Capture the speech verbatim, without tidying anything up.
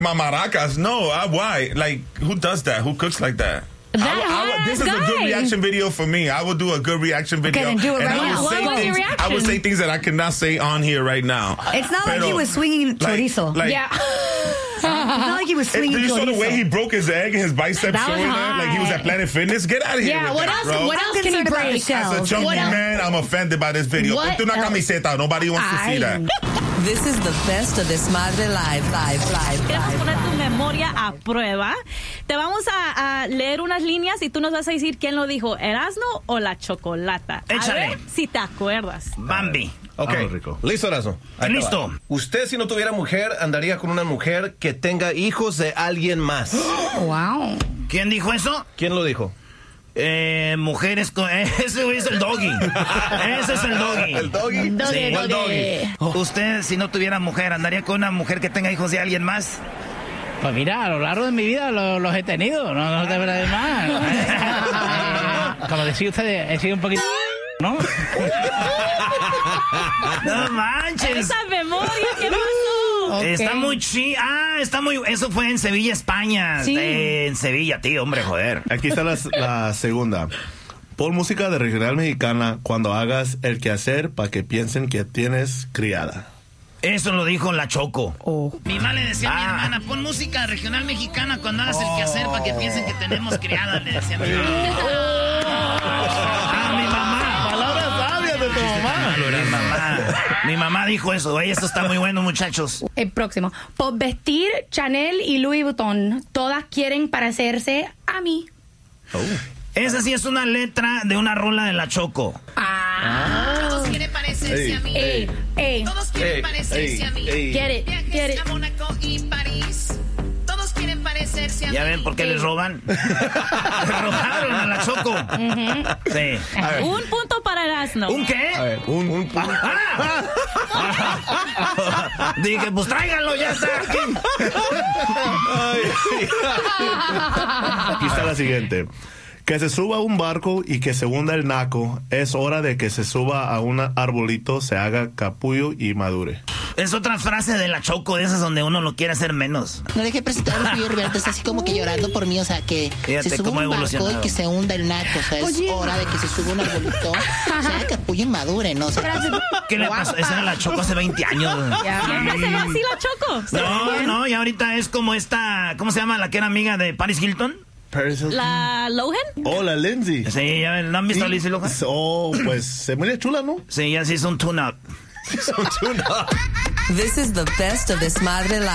Mamaracas, no, I, why? Like, who does that? Who cooks like that? That I, I, this is guy. a good reaction video for me. I would do a good reaction video. Okay, then do it and right I now. would say What was your things, I would reaction? say things that I cannot say on here right now. It's not Pero, like he was swinging chorizo. Like, like, Yeah. It's not like he was swinging you saw chorizo. the way he broke his egg and his biceps That was showing that? Like he was at hot. Planet Fitness? Get out of here Yeah, with what that, else? bro. What I'm else can he concerned about break? the shells. As a chunky What else? man, I'm offended by this video. What Ponte una else? camiseta. Nobody wants to see Ay. that. This is the best of Desmadre live, live, live, Queremos live. poner tu memoria a prueba. Te vamos a, a leer unas líneas y tú nos vas a decir quién lo dijo, Erasmo o la Chocolata. A Échale. ver si te acuerdas. Bambi. Ok, Vamos, Rico. listo, Erasmo. Ahí te Listo. va. Usted, si no tuviera mujer, andaría con una mujer que tenga hijos de alguien más. Wow. ¿Quién dijo eso? ¿Quién lo dijo? Eh, mujeres con... Ese güey es el doggy. Ese es el doggy. ¿El doggy? Doggy, Sí, doggy. doggy. Usted, si no tuviera mujer, ¿andaría con una mujer que tenga hijos de alguien más? Pues mira, a lo largo de mi vida lo- los he tenido, no, no te verás más. Eh, como decía usted, he sido un poquito... ¿no? No manches. Esa memoria, ¿qué pasó? Ok. Está muy chi... Ah, está muy... Eso fue en Sevilla, España. Sí. Eh, en Sevilla, tío, hombre, joder. Aquí está la, la segunda. Pon música de regional mexicana cuando hagas el quehacer para que piensen que tienes criada. Eso lo dijo la Choco. Oh. Mi mamá le decía a mi Ah. hermana, pon música regional mexicana cuando hagas el quehacer para que piensen que tenemos criada, le decía a mi mamá. Ah, mi mamá. Palabras sabias de tu mamá. Mi mamá. Mi mamá dijo eso. Oye, esto está muy bueno, muchachos. El próximo. Por vestir Chanel y Louis Vuitton, todas quieren parecerse a mí. Esa sí es una letra de una rola de la Choco. Todos quieren parecerse Ey. a mí. Ey, ey. Todos quieren Ey, parecerse ey, a mí. ey. Get it, Viajes get it. a Mónaco y París. Todos quieren parecerse a ¿Ya mí. ven por qué les roban? Les robaron a la Choco. Sí. Un punto para Erasmo. ¿Un qué? A ver, un, un punto. ¡Ah! Dije, pues tráiganlo, ya está aquí. Aquí está la siguiente. Que se suba a un barco y que se hunda el naco. Es hora de que se suba a un arbolito, se haga capullo y madure. Es otra frase de la Choco, de esas donde uno lo quiere hacer menos. No deje presentar a Luis Roberto, está así como que llorando por mí, o sea, que Fíjate se suba cómo ha un barco evolucionado. y que se hunda el naco, o sea, es Oye. hora de que se suba un arbolito, se haga capullo y madure, ¿no? O sea, ¿Qué le pasó? Esa era la Choco hace veinte años. Siempre se va así la Choco. No, no, y ahorita es como esta, ¿cómo se llama la que era amiga de Paris Hilton? La Lohan. Hola, Lindsay. Sí, ya ven, ¿no han visto a Lindsay Lohan? Oh, pues se mira chula, ¿no? Sí, ya se hizo un tune-up. This is the best of Desmadre live.